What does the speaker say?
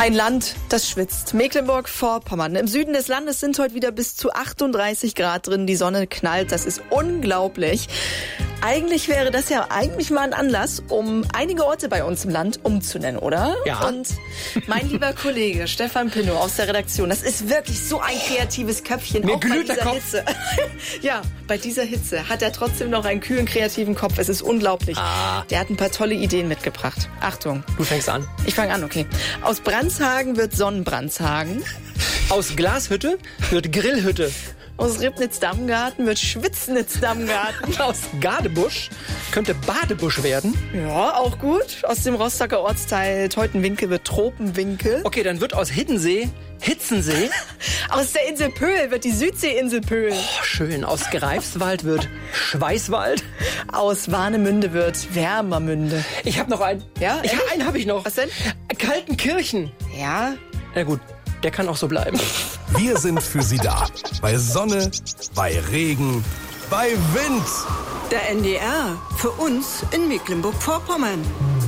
Ein Land, das schwitzt. Mecklenburg-Vorpommern. Im Süden des Landes sind heute wieder bis zu 38 Grad drin. Die Sonne knallt. Das ist unglaublich. Eigentlich wäre das ja mal ein Anlass, um einige Orte bei uns im Land umzunennen, oder? Ja. Und mein lieber Kollege Stefan Pinnow aus der Redaktion, das ist wirklich so ein kreatives Köpfchen. Mir auch bei glüht der dieser Kopf. Hitze. Ja, bei dieser Hitze hat er trotzdem noch einen kühlen, kreativen Kopf. Es ist unglaublich. Der hat ein paar tolle Ideen mitgebracht. Achtung. Du fängst an. Ich fange an, okay. Aus Brandshagen wird Sonnenbrandshagen. Aus Glashütte wird Grillhütte. Aus Ribnitz-Dammgarten wird Schwitznitz-Dammgarten. Aus Gadebusch könnte Badebusch werden. Ja, auch gut. Aus dem Rostocker Ortsteil Teutenwinkel wird Tropenwinkel. Okay, dann wird aus Hiddensee Hitzensee. Aus der Insel Pöhl wird die Südseeinsel Pöhl. Oh, schön. Aus Greifswald wird Schweißwald. Aus Warnemünde wird Wermermünde. Ich habe noch einen. Ja, Einen habe ich noch. Was denn? Kaltenkirchen. Ja. Na gut, der kann auch so bleiben. Wir sind für Sie da. Bei Sonne, bei Regen, bei Wind. Der NDR. Für uns in Mecklenburg-Vorpommern.